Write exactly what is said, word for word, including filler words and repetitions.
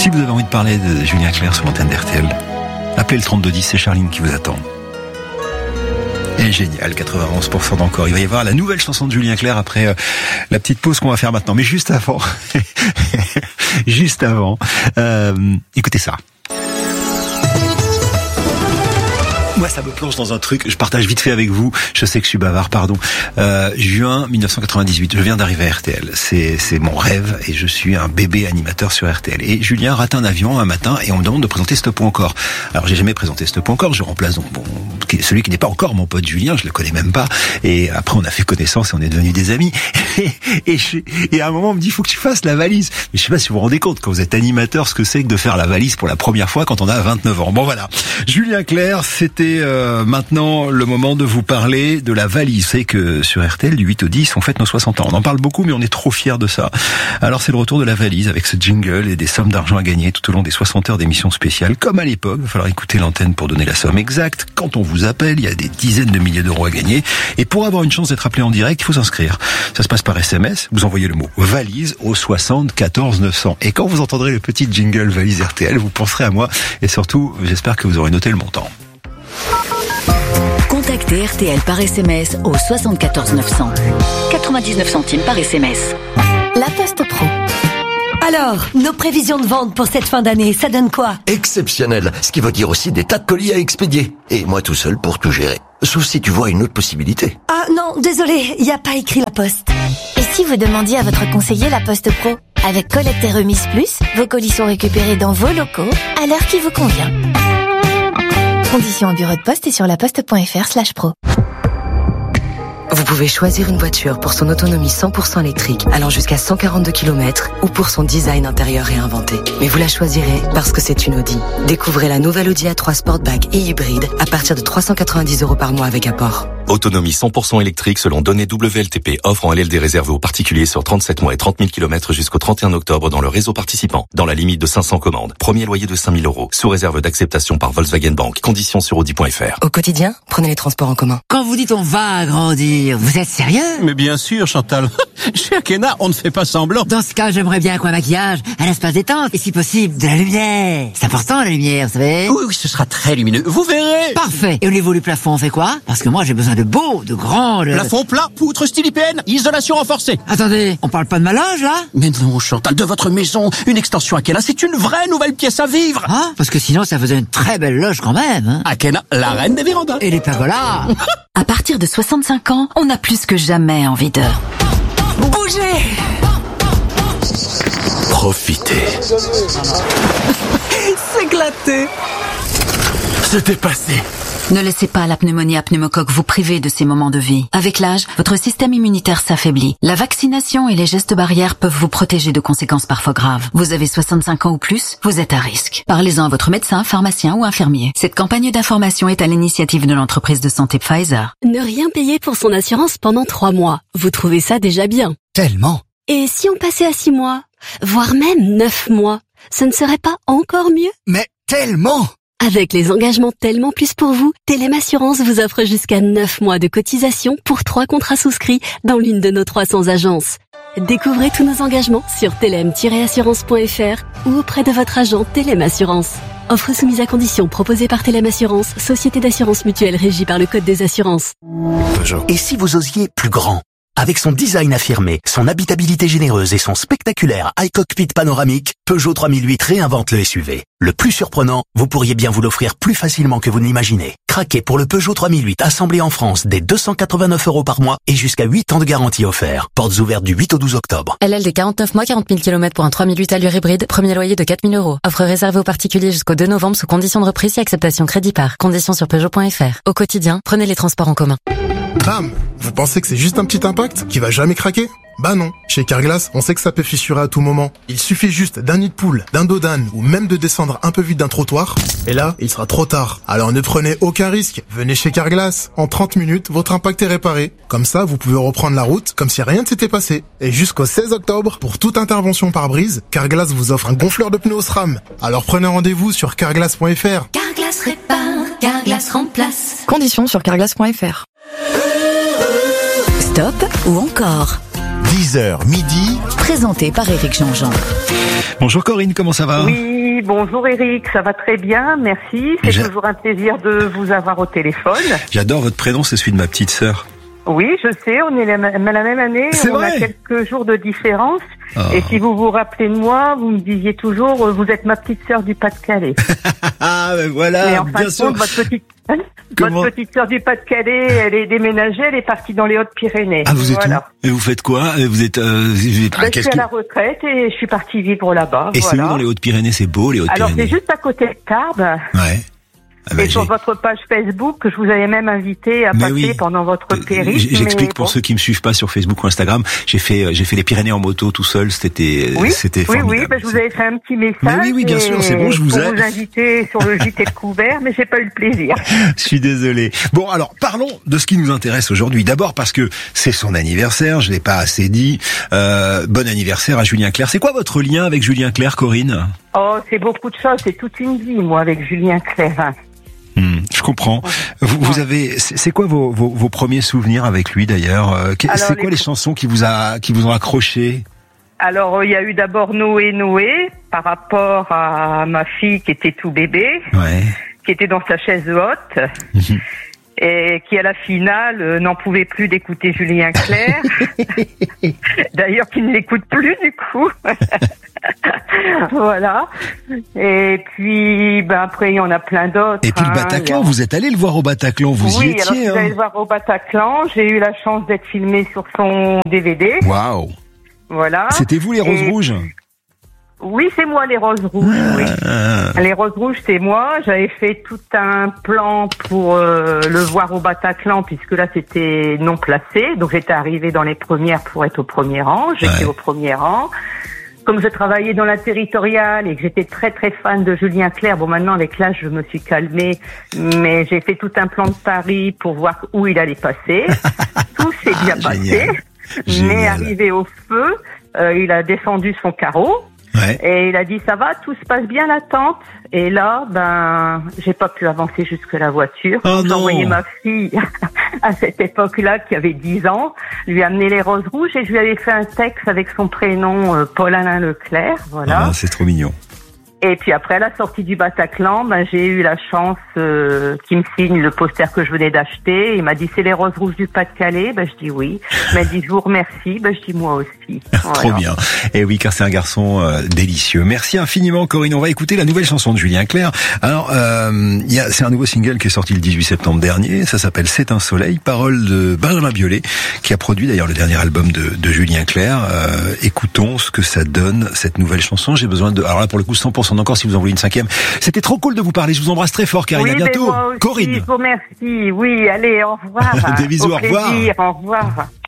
Si vous avez envie de parler de Julien Clerc sur l'antenne d'R T L, appelez le trente-deux dix, c'est Charline qui vous attend. Elle est géniale, quatre-vingt-onze pour cent d'encore. Il va y avoir la nouvelle chanson de Julien Clerc après euh, la petite pause qu'on va faire maintenant. Mais juste avant, juste avant, euh, écoutez ça. Moi, ça me plonge dans un truc. Je partage vite fait avec vous. Je sais que je suis bavard, pardon. Euh, juin mille neuf cent quatre-vingt-dix-huit. Je viens d'arriver à R T L. C'est, c'est mon rêve et je suis un bébé animateur sur R T L. Et Julien rate un avion un matin et on me demande de présenter Stop ou encore. Alors, j'ai jamais présenté Stop ou encore. Je remplace donc bon, celui qui n'est pas encore mon pote Julien. Je le connais même pas. Et après, on a fait connaissance et on est devenus des amis. Et, et, je, et à un moment, on me dit, il faut que tu fasses la valise. Mais je sais pas si vous vous rendez compte quand vous êtes animateur, ce que c'est que de faire la valise pour la première fois quand on a vingt-neuf ans. Bon, voilà. Julien Clerc, c'était Euh, maintenant le moment de vous parler de la valise. Vous savez que sur R T L, du huit au dix, on fête nos soixante ans. On en parle beaucoup, mais on est trop fiers de ça. Alors c'est le retour de la valise avec ce jingle et des sommes d'argent à gagner tout au long des soixante heures d'émissions spéciales. Comme à l'époque, il va falloir écouter l'antenne pour donner la somme exacte. Quand on vous appelle, il y a des dizaines de milliers d'euros à gagner. Et pour avoir une chance d'être appelé en direct, il faut s'inscrire. Ça se passe par S M S. Vous envoyez le mot valise au soixante-quatorze neuf cents. Et quand vous entendrez le petit jingle valise R T L, vous penserez à moi. Et surtout, j'espère que vous aurez noté le montant. Contactez R T L par S M S au soixante-quatorze neuf cents. quatre-vingt-dix-neuf centimes par S M S. La Poste Pro. Alors, nos prévisions de vente pour cette fin d'année, ça donne quoi? Exceptionnel, ce qui veut dire aussi des tas de colis à expédier. Et moi tout seul pour tout gérer. Sauf si tu vois une autre possibilité. Ah non, désolé, il n'y a pas écrit La Poste. Et si vous demandiez à votre conseiller La Poste Pro? Avec collecte et remise plus, vos colis sont récupérés dans vos locaux, à l'heure qui vous convient. Conditions au bureau de poste et sur laposte.fr slash pro. Vous pouvez choisir une voiture pour son autonomie cent pour cent électrique, allant jusqu'à cent quarante-deux kilomètres, ou pour son design intérieur réinventé. Mais vous la choisirez parce que c'est une Audi. Découvrez la nouvelle Audi A trois Sportback et hybride à partir de trois cent quatre-vingt-dix euros par mois avec apport. Autonomie cent pour cent électrique selon données W L T P, offre en L L D réservé aux particuliers sur trente-sept mois et trente mille kilomètres jusqu'au trente et un octobre dans le réseau participant, dans la limite de cinq cents commandes. Premier loyer de cinq mille euros, sous réserve d'acceptation par Volkswagen Bank. Conditions sur audi point f r. Au quotidien, prenez les transports en commun. Quand vous dites on va agrandir, vous êtes sérieux? Mais bien sûr, Chantal. Chez Akena, on ne fait pas semblant. Dans ce cas, j'aimerais bien qu'un maquillage, un espace détente, et si possible, de la lumière. C'est important, la lumière, vous savez? Oui, oui, ce sera très lumineux. Vous verrez. Parfait. Et au niveau du plafond, on fait quoi? Parce que moi, j'ai besoin de beaux, de grands... Le... Plafond plat, poutre style I P N, isolation renforcée. Attendez, on parle pas de ma loge, là? Mais non, Chantal, de votre maison, une extension Akena, c'est une vraie nouvelle pièce à vivre. Ah, parce que sinon, ça faisait une très belle loge quand même. Hein. Akena, la reine des vérandas. Et les pergolas. À partir de soixante-cinq ans, on a plus que jamais envie de... Bougez! Profitez. S'éclater. C'était passé. Ne laissez pas la pneumonie à pneumocoque vous priver de ces moments de vie. Avec l'âge, votre système immunitaire s'affaiblit. La vaccination et les gestes barrières peuvent vous protéger de conséquences parfois graves. Vous avez soixante-cinq ans ou plus, vous êtes à risque. Parlez-en à votre médecin, pharmacien ou infirmier. Cette campagne d'information est à l'initiative de l'entreprise de santé Pfizer. Ne rien payer pour son assurance pendant trois mois. Vous trouvez ça déjà bien? Tellement. Et si on passait à six mois, voire même neuf mois, ce ne serait pas encore mieux? Mais tellement! Avec les engagements Tellement Plus pour vous, Telem Assurance vous offre jusqu'à neuf mois de cotisation pour trois contrats souscrits dans l'une de nos trois cents agences. Découvrez tous nos engagements sur telem tiret assurance point f r ou auprès de votre agent Telem Assurance. Offre soumise à conditions proposée par Telem Assurance, société d'assurance mutuelle régie par le Code des assurances. Peugeot. Et si vous osiez plus grand? Avec son design affirmé, son habitabilité généreuse et son spectaculaire iCockpit panoramique, Peugeot trois mille huit réinvente le S U V. Le plus surprenant, vous pourriez bien vous l'offrir plus facilement que vous ne l'imaginez. Craquez pour le Peugeot trois mille huit assemblé en France dès deux cent quatre-vingt-neuf euros par mois et jusqu'à huit ans de garantie offert. Portes ouvertes du huit au douze octobre. L L D quarante-neuf mois, quarante mille kilomètres pour un trois mille huit allure hybride, premier loyer de quatre mille euros. Offre réservée aux particuliers jusqu'au deux novembre sous conditions de reprise et acceptation crédit par. Conditions sur Peugeot point f r. Au quotidien, prenez les transports en commun. Bam! Vous pensez que c'est juste un petit impact qui va jamais craquer? Bah non. Chez Carglass, on sait que ça peut fissurer à tout moment. Il suffit juste d'un nid de poule, d'un dos d'âne ou même de descendre un peu vite d'un trottoir. Et là, il sera trop tard. Alors ne prenez aucun risque. Venez chez Carglass. En trente minutes, votre impact est réparé. Comme ça, vous pouvez reprendre la route comme si rien ne s'était passé. Et jusqu'au seize octobre, pour toute intervention par brise, Carglass vous offre un gonfleur de pneus SRAM. Alors prenez rendez-vous sur carglass point f r. Carglass répare, Carglass remplace. Conditions sur carglass point f r. Stop ou encore? dix heures midi. Présenté par Éric Jean-Jean. Bonjour Corinne, comment ça va? Oui, Oui, bonjour Eric, ça va très bien, merci. C'est J'ai... toujours un plaisir de vous avoir au téléphone. J'adore votre prénom, c'est celui de ma petite sœur. Oui, je sais, on est la, la même année, c'est on vrai. a quelques jours de différence. Oh. Et si vous vous rappelez de moi, vous me disiez toujours, vous êtes ma petite sœur du Pas-de-Calais. Ah, ben voilà, mais en fin bien de sûr. compte, votre petite, votre petite sœur du Pas-de-Calais, elle est déménagée, elle est partie dans les Hautes-Pyrénées. Ah, vous êtes voilà. où? Et vous faites quoi? Vous êtes, euh, vous êtes... Ben, je suis à la retraite et je suis partie vivre là-bas. Et voilà. c'est où dans les Hautes-Pyrénées? C'est beau, les Hautes-Pyrénées. Alors, c'est juste à côté de Tarbes. Ouais. Ah bah et sur votre page Facebook, que je vous avais même invité à mais passer oui. pendant votre périple. J'explique pour bon. ceux qui me suivent pas sur Facebook ou Instagram. J'ai fait, j'ai fait les Pyrénées en moto tout seul. C'était, oui, c'était oui, formidable. oui, bah, je vous avais fait un petit message. Mais oui, oui, bien sûr, c'est bon, je vous pour ai. vous inviter sur le J T de couvert, mais j'ai pas eu le plaisir. Je suis désolé. Bon, alors, parlons de ce qui nous intéresse aujourd'hui. D'abord parce que c'est son anniversaire, je l'ai pas assez dit. Euh, bon anniversaire à Julien Clerc. C'est quoi votre lien avec Julien Clerc, Corinne? Oh, c'est beaucoup de choses, c'est toute une vie, moi, avec Julien Clerc. Hmm, je comprends. Vous, vous avez, c'est quoi vos, vos, vos premiers souvenirs avec lui d'ailleurs? C'est quoi les... les chansons qui vous a, qui vous ont accroché? Alors, il y a eu d'abord Noé, Noé, par rapport à ma fille qui était tout bébé, ouais. qui était dans sa chaise haute. Mmh. Et qui à la finale euh, n'en pouvait plus d'écouter Julien Clerc. D'ailleurs, qui ne l'écoute plus du coup. Voilà. Et puis, ben après, il y en a plein d'autres. Et puis hein, le Bataclan, a... vous êtes allé le voir au Bataclan, vous oui, y étiez. Oui, alors je suis allé hein. le voir au Bataclan. J'ai eu la chance d'être filmé sur son D V D. Waouh. Voilà. C'était vous les Roses Et... Rouges? Oui, c'est moi les Roses Rouges. Oui. Ah. Les Roses Rouges, c'est moi. J'avais fait tout un plan pour euh, le voir au Bataclan, puisque là c'était non placé. Donc j'étais arrivée dans les premières pour être au premier rang. J'étais ouais. au premier rang. Comme je travaillais dans la territoriale et que j'étais très très fan de Julien Clerc, bon maintenant avec l'âge je me suis calmée, mais j'ai fait tout un plan de Paris pour voir où il allait passer. Tout s'est bien ah, passé. Génial. Mais arrivé au feu, euh, il a descendu son carreau. Ouais. Et il a dit ça va, tout se passe bien l'attente. Et là, ben, j'ai pas pu avancer jusque la voiture. Oh j'ai envoyé ma fille à cette époque-là, qui avait dix ans, lui amener les Roses Rouges et je lui avais fait un texte avec son prénom, euh, Paul-Alain Leclerc, voilà. Ah, c'est trop mignon. Et puis après, à la sortie du Bataclan, ben, j'ai eu la chance euh, qu'il me signe le poster que je venais d'acheter. Il m'a dit, c'est les Roses Rouges du Pas-de-Calais. Ben, je dis oui. Il m'a dit, je vous remercie. Ben, je dis moi aussi. Voilà. Trop bien. Et oui, car c'est un garçon euh, délicieux. Merci infiniment, Corinne. On va écouter la nouvelle chanson de Julien Clerc. Alors, euh, y a, c'est un nouveau single qui est sorti le dix-huit septembre dernier. Ça s'appelle C'est un soleil. Paroles de Benjamin Biolay, qui a produit d'ailleurs le dernier album de, de Julien Clerc. Euh, écoutons ce que ça donne, cette nouvelle chanson. J'ai besoin de... Alors là, pour le coup, cent pour cent encore si vous en voulez une cinquième. C'était trop cool de vous parler. Je vous embrasse très fort, Karine. Oui, à bientôt. Moi aussi, Corinne. Je vous remercie. Oui, allez, au revoir. Des bisous, au, au revoir. plaisir, au revoir.